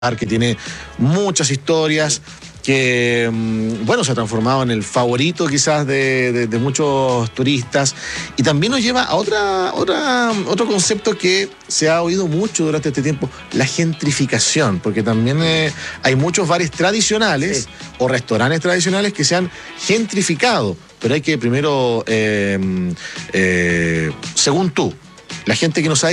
que tiene muchas historias, que bueno, se ha transformado en el favorito quizás de muchos turistas, y también nos lleva a otro concepto que se ha oído mucho durante este tiempo: la gentrificación, porque también hay muchos bares tradicionales o restaurantes tradicionales que se han gentrificado, pero hay que primero, según tú, la gente que no sabe